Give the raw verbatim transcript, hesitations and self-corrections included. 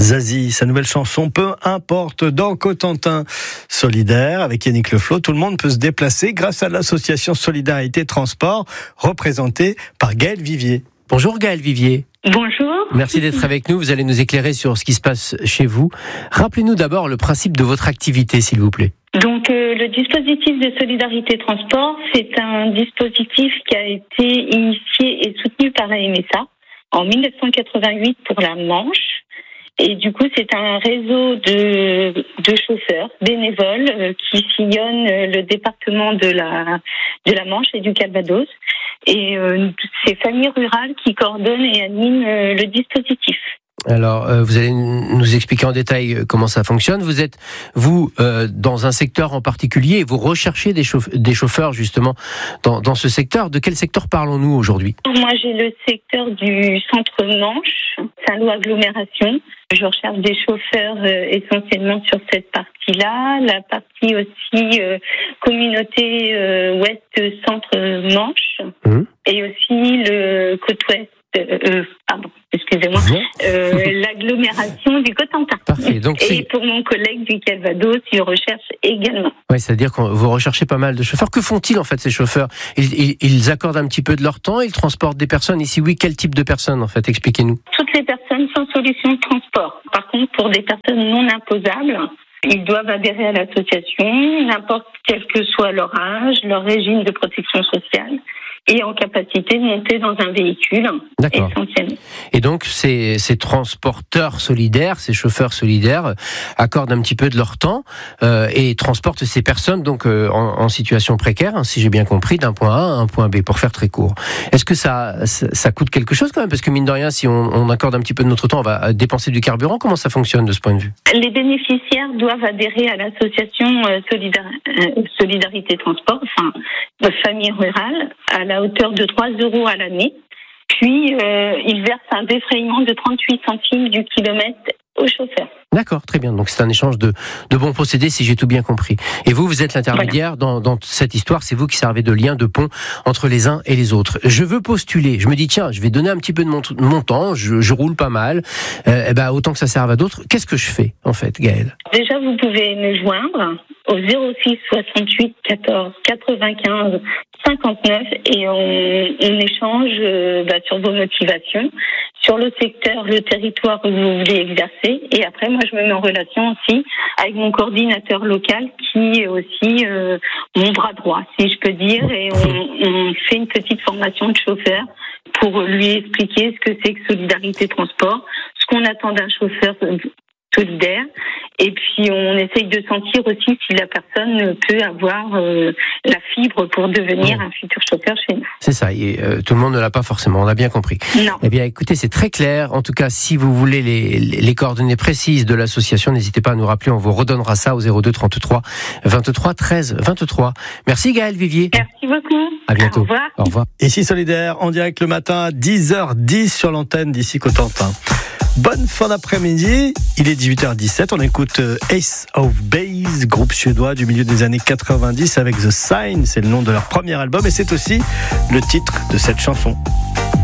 Zazie, sa nouvelle chanson Peu importe dans Cotentin solidaire avec Yannick Leflot. Tout le monde peut se déplacer grâce à l'association Solidarité Transport représentée par Gaël Vivier. Bonjour Gaël Vivier. Bonjour. Merci d'être avec nous. Vous allez nous éclairer sur ce qui se passe chez vous. Rappelez-nous d'abord le principe de votre activité, s'il vous plaît. Donc euh, le dispositif de Solidarité Transport, c'est un dispositif qui a été initié et soutenu par la M S A en dix-neuf cent quatre-vingt-huit pour la Manche. Et du coup, c'est un réseau de, de chauffeurs bénévoles euh, qui sillonnent le département de la, de la Manche et du Calvados. Et euh, c'est Familles Rurales qui coordonnent et animent euh, le dispositif. Alors, euh, vous allez nous expliquer en détail comment ça fonctionne. Vous êtes, vous, euh, dans un secteur en particulier et vous recherchez des, chauffe- des chauffeurs, justement, dans, dans ce secteur. De quel secteur parlons-nous aujourd'hui ? Moi, j'ai le secteur du centre Manche, Saint-Lô agglomération. Je recherche des chauffeurs euh, essentiellement sur cette partie-là. La partie aussi euh, communauté euh, ouest-centre Manche. Mmh. Et aussi le côte ouest. Euh, pardon, excusez-moi, euh, l'agglomération du Cotentin. Parfait. Donc, et c'est... pour mon collègue du Calvados, il recherche également. Oui, c'est-à-dire que vous recherchez pas mal de chauffeurs. Que font-ils en fait ces chauffeurs ? ils, ils, ils accordent un petit peu de leur temps, ils transportent des personnes. Et si oui, quel type de personnes en fait ? Expliquez-nous. Toutes les personnes sans solution de transport. Par contre, pour des personnes non imposables, ils doivent adhérer à l'association, n'importe quel que soit leur âge, leur régime de protection sociale, et en capacité de monter dans un véhicule. D'accord. Essentiellement. Et donc, ces, ces transporteurs solidaires, ces chauffeurs solidaires, accordent un petit peu de leur temps euh, et transportent ces personnes donc euh, en, en situation précaire, hein, si j'ai bien compris, d'un point A à un point B, pour faire très court. Est-ce que ça, ça, ça coûte quelque chose quand même ? Parce que mine de rien, si on, on accorde un petit peu de notre temps, on va dépenser du carburant. Comment ça fonctionne de ce point de vue ? Les bénéficiaires doivent adhérer à l'association euh, Solidar- euh, Solidarité Transport, enfin, de Familles Rurales, à la hauteur de trois euros à l'année. Puis, euh, ils versent un défrayement de trente-huit centimes du kilomètre au chauffeur. D'accord, très bien. Donc c'est un échange de, de bons procédés, si j'ai tout bien compris. Et vous, vous êtes l'intermédiaire voilà. dans, dans cette histoire. C'est vous qui servez de lien, de pont entre les uns et les autres. Je veux postuler. Je me dis, tiens, je vais donner un petit peu de mon, mon temps. Je, je roule pas mal. Euh, eh ben, autant que ça serve à d'autres. Qu'est-ce que je fais, en fait, Gaël ? Déjà, vous pouvez me joindre au zéro six soixante-huit quatorze quatre-vingt-quinze cinquante-neuf et on, on échange euh, bah, sur vos motivations, sur le secteur, le territoire où vous voulez exercer. Et après, moi, je me mets en relation aussi avec mon coordinateur local qui est aussi euh, mon bras droit, si je peux dire. Et on, on fait une petite formation de chauffeur pour lui expliquer ce que c'est que Solidarité Transport, ce qu'on attend d'un chauffeur solidaire. Et puis, on essaye de sentir aussi si la personne peut avoir euh, la fibre pour devenir oh. un futur chauffeur chez nous. C'est ça, et, euh, tout le monde ne l'a pas forcément, on a bien compris. Non. Eh bien, écoutez, c'est très clair. En tout cas, si vous voulez les, les coordonnées précises de l'association, n'hésitez pas à nous rappeler, on vous redonnera ça au zéro deux trente-trois vingt-trois treize vingt-trois. Merci Gaël Vivier. Merci beaucoup. À bientôt. Au revoir. Au revoir. Ici Solidaire, en direct le matin à dix heures dix sur l'antenne d'ici Cotentin. Bonne fin d'après-midi, il est dix-huit heures dix-sept, on écoute Ace of Base, groupe suédois du milieu des années quatre-vingt-dix avec The Sign, c'est le nom de leur premier album et c'est aussi le titre de cette chanson.